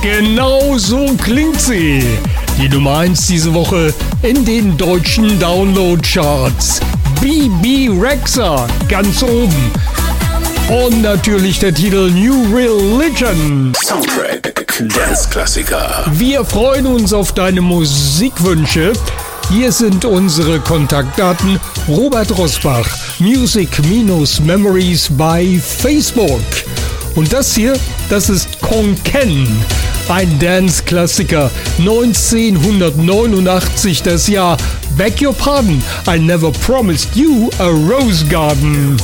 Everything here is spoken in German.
Genau so klingt sie. Die Nummer 1 diese Woche in den deutschen Download-Charts. Bebe Rexha ganz oben. Und natürlich der Titel New Religion. Soundtrack Dance-Klassiker. Wir freuen uns auf deine Musikwünsche. Hier sind unsere Kontaktdaten. Robert Rosbach, Music-Memories bei Facebook. Und das hier, das ist Konken, ein Dance-Klassiker, 1989 das Jahr. Beg your pardon, I never promised you a rose garden.